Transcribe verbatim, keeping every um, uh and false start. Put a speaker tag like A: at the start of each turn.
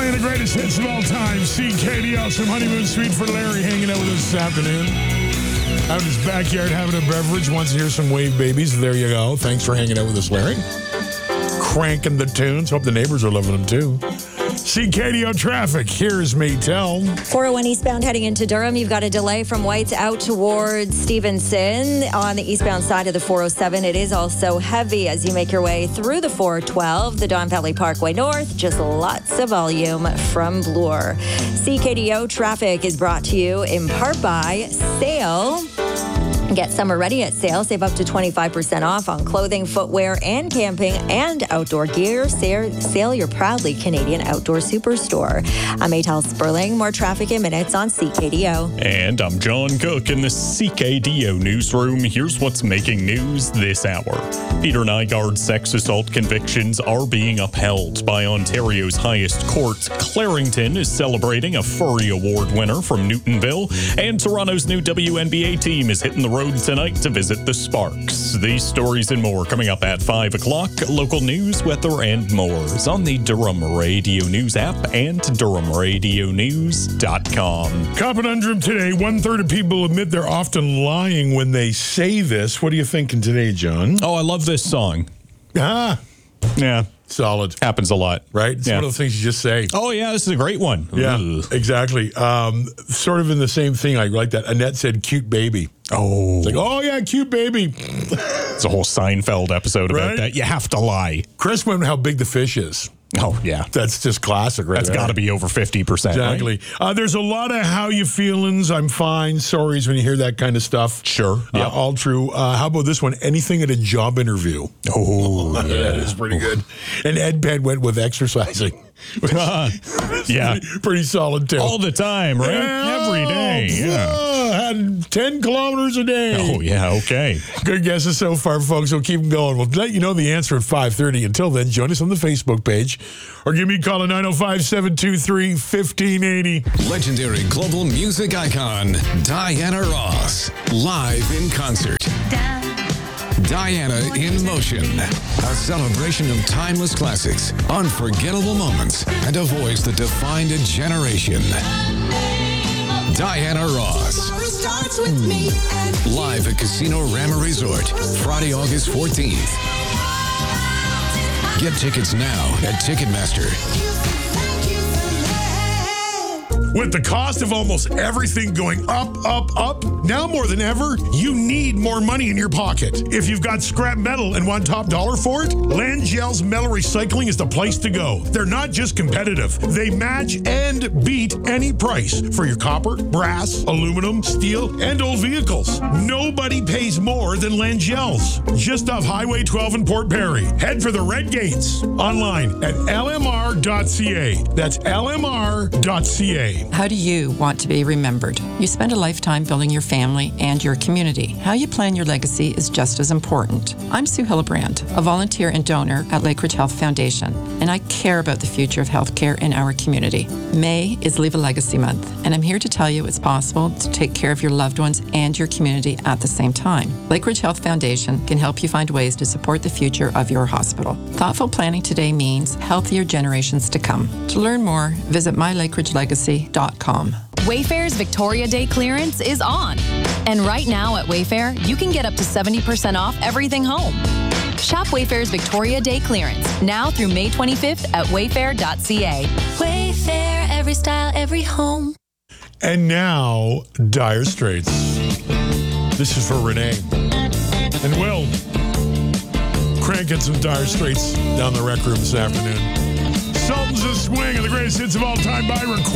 A: playing the greatest hits of all time. C K D O, some honeymoon suite for Larry hanging out with us this afternoon. Out in his backyard having a beverage. Wants to hear some Wave Babies. There you go. Thanks for hanging out with us, Larry. Cranking the tunes. Hope the neighbors are loving them, too. C K D O traffic. Here's Maytel.
B: four oh one eastbound heading into Durham. You've got a delay from White's out towards Stevenson. On the eastbound side of the four oh seven, it is also heavy as you make your way through the four twelve, the Don Valley Parkway North. Just lots of volume from Bloor. C K D O traffic is brought to you in part by Sale. Get summer ready at Sale. Save up to twenty-five percent off on clothing, footwear, and camping and outdoor gear. Sale, your proudly Canadian outdoor superstore. I'm Maytel Sperling. More traffic in minutes on C K D O.
C: And I'm John Cook in the C K D O newsroom. Here's what's making news this hour. Peter Nygaard's sex assault convictions are being upheld by Ontario's highest court. Clarington is celebrating a Furry Award winner from Newtonville. And Toronto's new W N B A team is hitting the road tonight to visit the Sparks. These stories and more coming up at five o'clock. Local news, weather, and more is on the Durham Radio News app and durham radio news dot com.
A: Conundrum today. One third of people admit they're often lying when they say this. What are you thinking today, John?
C: Oh, I love this song.
A: Ah.
C: Yeah.
A: Solid.
C: Happens a lot.
A: Right? It's
C: yeah.
A: one of the things you just say.
C: Oh, yeah, this is a great one.
A: Yeah,
C: Ugh.
A: exactly. Um, sort of in the same thing. I like that. Annette said cute baby.
C: Oh.
A: It's like, oh, yeah, cute baby.
C: It's a whole Seinfeld episode about
A: Right?
C: that. You have to lie.
A: Chris went how big the fish is.
C: Oh, yeah.
A: That's just classic, right?
C: That's got to be over fifty percent.
A: Exactly.
C: Right?
A: Uh, there's a lot of how you feelings, I'm fine, sorries when you hear that kind of stuff.
C: Sure.
A: Uh,
C: Yeah.
A: all true. Uh, how about this one? Anything at a job interview.
C: Oh, yeah.
A: That is pretty good. And Ed Penn went with exercising.
C: Uh, yeah.
A: Pretty, pretty solid, too.
C: All the time, right?
A: Yeah.
C: Every day. Yeah.
A: Oh, had ten kilometers a day.
C: Oh, yeah. Okay.
A: Good guesses so far, folks. We'll keep them going. We'll let you know the answer at five thirty. Until then, join us on the Facebook page or give me a call at nine oh five, seven two three, one five eight oh.
D: Legendary global music icon, Diana Ross, live in concert. Diana in Motion, a celebration of timeless classics, unforgettable moments, and a voice that defined a generation. Diana Ross. Live at Casino Rama Resort, Friday, August fourteenth. Get tickets now at Ticketmaster.
A: With the cost of almost everything going up, up, up, now more than ever, you need more money in your pocket. If you've got scrap metal and want top dollar for it, Langell's Metal Recycling is the place to go. They're not just competitive. They match and beat any price for your copper, brass, aluminum, steel, and old vehicles. Nobody pays more than Langell's. Just off Highway twelve in Port Perry. Head for the Red Gates. Online at L M R dot C A. That's L M R dot C A.
E: How do you want to be remembered? You spend a lifetime building your family and your community. How you plan your legacy is just as important. I'm Sue Hillebrand, a volunteer and donor at Lakeridge Health Foundation, and I care about the future of healthcare in our community. May is Leave a Legacy Month, and I'm here to tell you it's possible to take care of your loved ones and your community at the same time. Lakeridge Health Foundation can help you find ways to support the future of your hospital. Thoughtful planning today means healthier generations to come. To learn more, visit my lakeridge legacy dot com.
F: Wayfair's Victoria Day clearance is on. And right now at Wayfair, you can get up to seventy percent off everything home. Shop Wayfair's Victoria Day clearance now through May twenty-fifth at wayfair dot C A. Wayfair, every style, every home.
A: And now, Dire Straits. This is for Renee. And Will. Cranking some Dire Straits down the rec room this afternoon. Sultans of Swing and the greatest hits of all time by request.